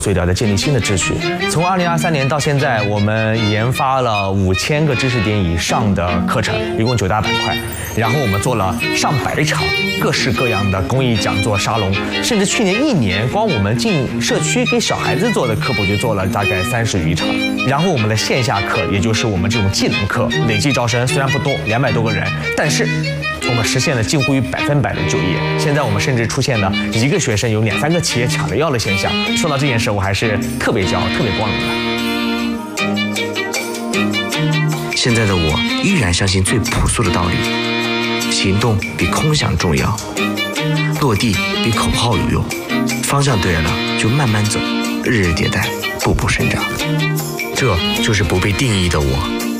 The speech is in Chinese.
所以要建立新的秩序。从2023年到现在，我们研发了5000个知识点以上的课程，一共9大板块。然后我们做了上百场各式各样的公益讲座、沙龙，甚至去年1年，光我们进社区给小孩子做的科普就做了大概30余场。然后我们的线下课，也就是我们这种技能课，累计招生虽然不多，200多个人，但是我们实现了近乎于100%的就业。现在我们甚至出现了一个学生有2、3个企业抢着要的现象。说到这件事，我还是特别骄傲、特别光荣的。 现在的我依然相信最朴素的道理：行动比空想重要，落地比口号有用。方向对了，就慢慢走，日日迭代，步步生长。这就是不被定义的我。